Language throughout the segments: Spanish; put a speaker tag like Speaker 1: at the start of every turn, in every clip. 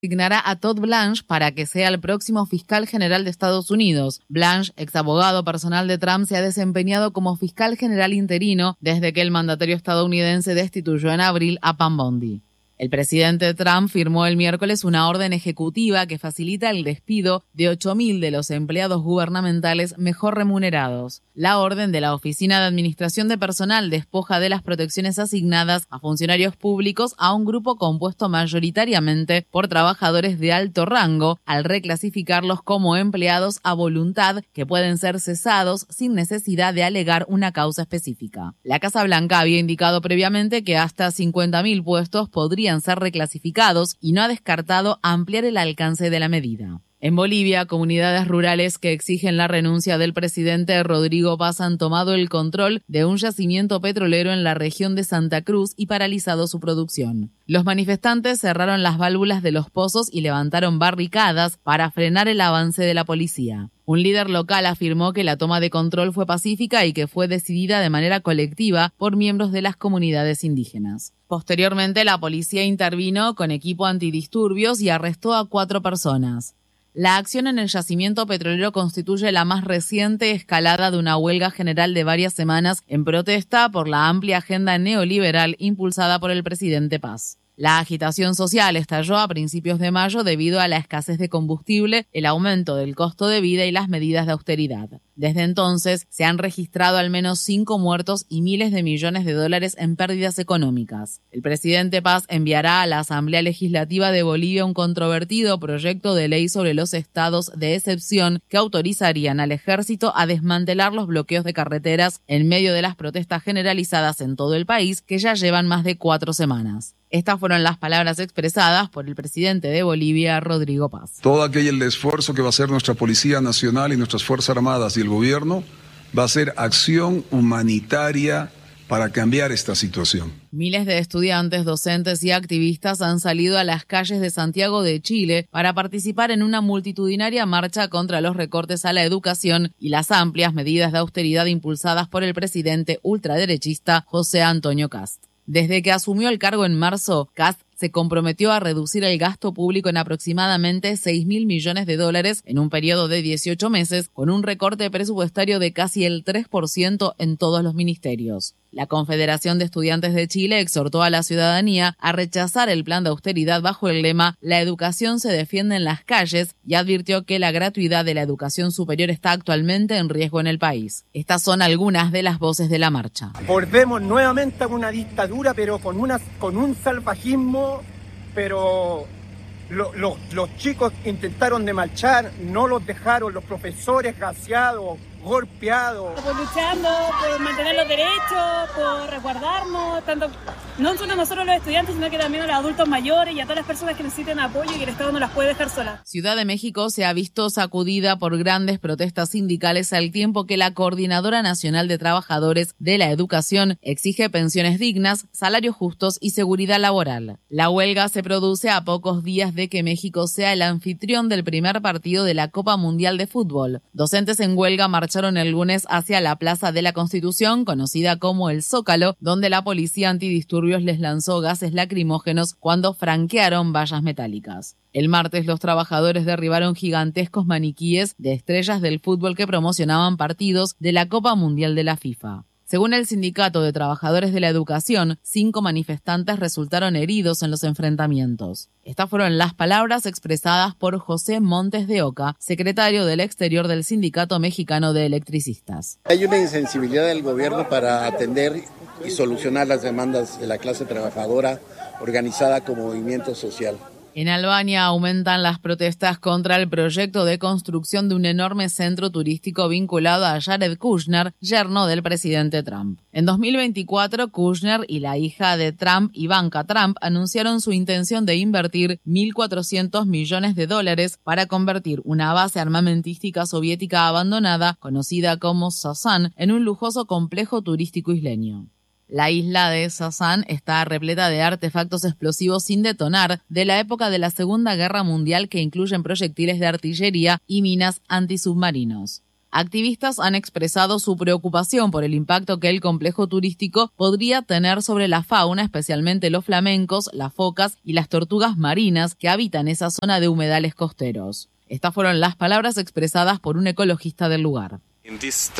Speaker 1: Designará a Todd Blanche para que sea el próximo fiscal general de Estados Unidos. Blanche, ex abogado personal de Trump, se ha desempeñado como fiscal general interino desde que el mandatario estadounidense destituyó en abril a Pam Bondi. El presidente Trump firmó el miércoles una orden ejecutiva que facilita el despido de 8.000 de los empleados gubernamentales mejor remunerados. La orden de la Oficina de Administración de Personal despoja de las protecciones asignadas a funcionarios públicos a un grupo compuesto mayoritariamente por trabajadores de alto rango, al reclasificarlos como empleados a voluntad que pueden ser cesados sin necesidad de alegar una causa específica. La Casa Blanca había indicado previamente que hasta 50.000 puestos podrían ser reclasificados y no ha descartado ampliar el alcance de la medida. En Bolivia, comunidades rurales que exigen la renuncia del presidente Rodrigo Paz han tomado el control de un yacimiento petrolero en la región de Santa Cruz y paralizado su producción. Los manifestantes cerraron las válvulas de los pozos y levantaron barricadas para frenar el avance de la policía. Un líder local afirmó que la toma de control fue pacífica y que fue decidida de manera colectiva por miembros de las comunidades indígenas. Posteriormente, la policía intervino con equipo antidisturbios y arrestó a 4 personas. La acción en el yacimiento petrolero constituye la más reciente escalada de una huelga general de varias semanas en protesta por la amplia agenda neoliberal impulsada por el presidente Paz. La agitación social estalló a principios de mayo debido a la escasez de combustible, el aumento del costo de vida y las medidas de austeridad. Desde entonces, se han registrado al menos 5 muertos y miles de millones de dólares en pérdidas económicas. El presidente Paz enviará a la Asamblea Legislativa de Bolivia un controvertido proyecto de ley sobre los estados de excepción que autorizarían al ejército a desmantelar los bloqueos de carreteras en medio de las protestas generalizadas en todo el país que ya llevan más de 4 semanas. Estas fueron las palabras expresadas por el presidente de Bolivia, Rodrigo Paz.
Speaker 2: Todo aquel esfuerzo que va a hacer nuestra Policía Nacional y nuestras Fuerzas Armadas y el gobierno va a ser acción humanitaria para cambiar esta situación.
Speaker 1: Miles de estudiantes, docentes y activistas han salido a las calles de Santiago de Chile para participar en una multitudinaria marcha contra los recortes a la educación y las amplias medidas de austeridad impulsadas por el presidente ultraderechista José Antonio Kast. Desde que asumió el cargo en marzo, Kast se comprometió a reducir el gasto público en aproximadamente 6.000 millones de dólares en un periodo de 18 meses, con un recorte presupuestario de casi el 3% en todos los ministerios. La Confederación de Estudiantes de Chile exhortó a la ciudadanía a rechazar el plan de austeridad bajo el lema «La educación se defiende en las calles» y advirtió que la gratuidad de la educación superior está actualmente en riesgo en el país. Estas son algunas de las voces de la marcha.
Speaker 3: Volvemos nuevamente a una dictadura, pero con un salvajismo, pero los chicos intentaron de marchar, no los dejaron, los profesores gaseados, golpeados.
Speaker 4: Luchando por mantener los derechos, por resguardarnos, tanto no solo nosotros los estudiantes, sino que también a los adultos mayores y a todas las personas que necesiten apoyo y que el Estado no las puede dejar solas.
Speaker 1: Ciudad de México se ha visto sacudida por grandes protestas sindicales al tiempo que la Coordinadora Nacional de Trabajadores de la Educación exige pensiones dignas, salarios justos y seguridad laboral. La huelga se produce a pocos días de que México sea el anfitrión del primer partido de la Copa Mundial de Fútbol. Docentes en huelga marcharon el lunes hacia la Plaza de la Constitución, conocida como el Zócalo, donde la policía antidisturbios les lanzó gases lacrimógenos cuando franquearon vallas metálicas. El martes los trabajadores derribaron gigantescos maniquíes de estrellas del fútbol que promocionaban partidos de la Copa Mundial de la FIFA. Según el Sindicato de Trabajadores de la Educación, 5 manifestantes resultaron heridos en los enfrentamientos. Estas fueron las palabras expresadas por José Montes de Oca, secretario del Exterior del Sindicato Mexicano de Electricistas.
Speaker 5: Hay una insensibilidad del gobierno para atender y solucionar las demandas de la clase trabajadora organizada como movimiento social.
Speaker 1: En Albania aumentan las protestas contra el proyecto de construcción de un enorme centro turístico vinculado a Jared Kushner, yerno del presidente Trump. En 2024, Kushner y la hija de Trump, Ivanka Trump, anunciaron su intención de invertir $1.400 millones para convertir una base armamentística soviética abandonada, conocida como Sazan, en un lujoso complejo turístico isleño. La isla de Sazan está repleta de artefactos explosivos sin detonar de la época de la Segunda Guerra Mundial que incluyen proyectiles de artillería y minas antisubmarinos. Activistas han expresado su preocupación por el impacto que el complejo turístico podría tener sobre la fauna, especialmente los flamencos, las focas y las tortugas marinas que habitan esa zona de humedales costeros. Estas fueron las palabras expresadas por un ecologista del lugar.
Speaker 6: En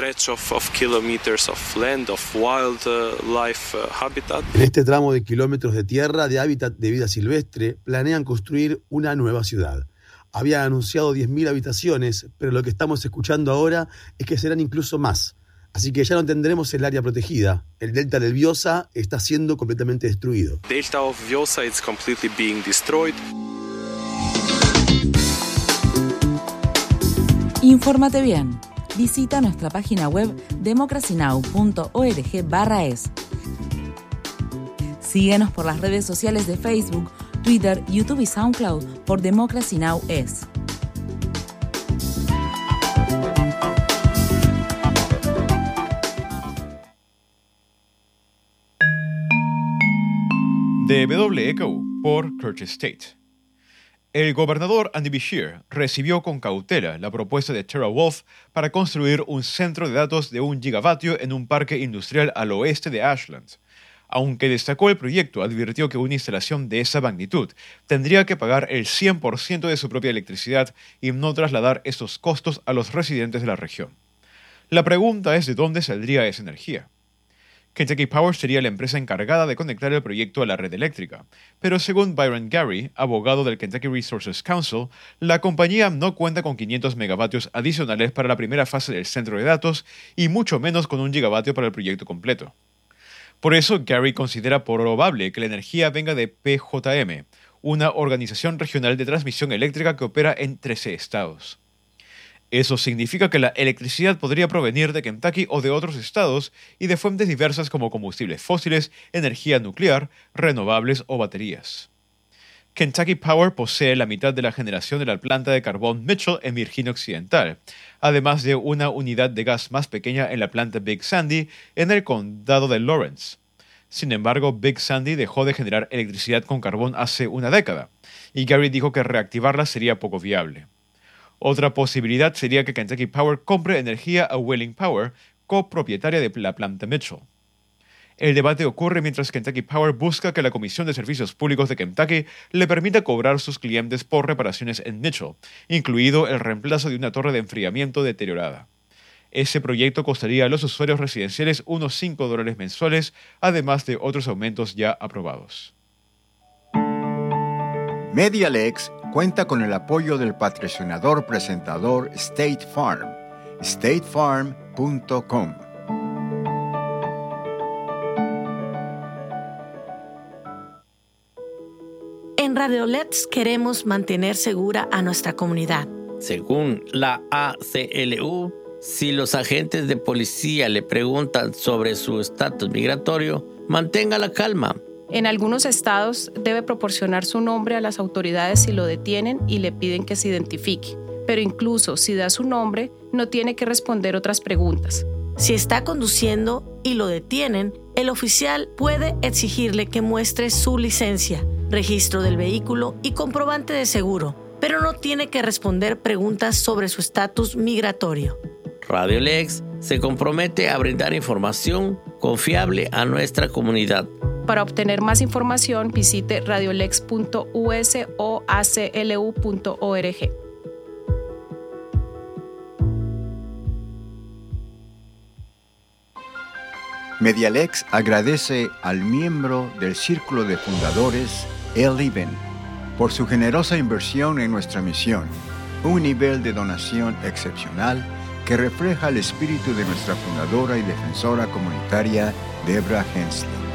Speaker 7: este tramo de kilómetros de tierra de hábitat de vida silvestre, planean construir una nueva ciudad. Habían anunciado 10.000 habitaciones, pero lo que estamos escuchando ahora es que serán incluso más. Así que ya no tendremos el área protegida. El delta del Biosa está siendo completamente destruido.
Speaker 6: Delta of Biosa is completely being destroyed.
Speaker 8: Infórmate bien. Visita nuestra página web democracynow.org/es. Síguenos por las redes sociales de Facebook, Twitter, YouTube y SoundCloud por Democracy Now! Es.
Speaker 9: De WKU por Curtis Tate. El gobernador Andy Beshear recibió con cautela la propuesta de TeraWulf para construir un centro de datos de 1 gigavatio en un parque industrial al oeste de Ashland. Aunque destacó el proyecto, advirtió que una instalación de esa magnitud tendría que pagar el 100% de su propia electricidad y no trasladar esos costos a los residentes de la región. La pregunta es de dónde saldría esa energía. Kentucky Power sería la empresa encargada de conectar el proyecto a la red eléctrica, pero según Byron Gary, abogado del Kentucky Resources Council, la compañía no cuenta con 500 megavatios adicionales para la primera fase del centro de datos y mucho menos con 1 gigavatio para el proyecto completo. Por eso, Gary considera probable que la energía venga de PJM, una organización regional de transmisión eléctrica que opera en 13 estados. Eso significa que la electricidad podría provenir de Kentucky o de otros estados y de fuentes diversas como combustibles fósiles, energía nuclear, renovables o baterías. Kentucky Power posee la mitad de la generación de la planta de carbón Mitchell en Virginia Occidental, además de una unidad de gas más pequeña en la planta Big Sandy en el condado de Lawrence. Sin embargo, Big Sandy dejó de generar electricidad con carbón hace una década, y Gary dijo que reactivarla sería poco viable. Otra posibilidad sería que Kentucky Power compre energía a Wheeling Power, copropietaria de la planta Mitchell. El debate ocurre mientras Kentucky Power busca que la Comisión de Servicios Públicos de Kentucky le permita cobrar a sus clientes por reparaciones en Mitchell, incluido el reemplazo de una torre de enfriamiento deteriorada. Ese proyecto costaría a los usuarios residenciales unos $5 mensuales, además de otros aumentos ya aprobados.
Speaker 10: MediaLex cuenta con el apoyo del patrocinador presentador State Farm, statefarm.com.
Speaker 11: En Radio LEDS queremos mantener segura a nuestra comunidad.
Speaker 12: Según la ACLU, si los agentes de policía le preguntan sobre su estatus migratorio, mantenga la calma.
Speaker 13: En algunos estados debe proporcionar su nombre a las autoridades si lo detienen y le piden que se identifique. Pero incluso si da su nombre, no tiene que responder otras preguntas.
Speaker 11: Si está conduciendo y lo detienen, el oficial puede exigirle que muestre su licencia, registro del vehículo y comprobante de seguro, pero no tiene que responder preguntas sobre su estatus migratorio.
Speaker 12: Radio LEX se compromete a brindar información confiable a nuestra comunidad.
Speaker 13: Para obtener más información, visite radiolex.us o aclu.org.
Speaker 10: MediaLex agradece al miembro del Círculo de Fundadores, El Iben, por su generosa inversión en nuestra misión, un nivel de donación excepcional que refleja el espíritu de nuestra fundadora y defensora comunitaria, Deborah Hensley.